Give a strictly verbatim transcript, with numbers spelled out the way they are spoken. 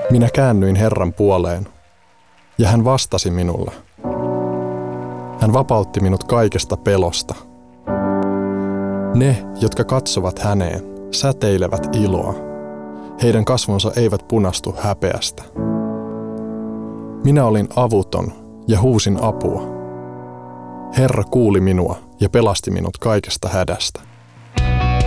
Minä käännyin Herran puoleen, ja hän vastasi minulle. Hän vapautti minut kaikesta pelosta. Ne, jotka katsovat häneen, säteilevät iloa. Heidän kasvonsa eivät punastu häpeästä. Minä olin avuton ja huusin apua. Herra kuuli minua ja pelasti minut kaikesta hädästä.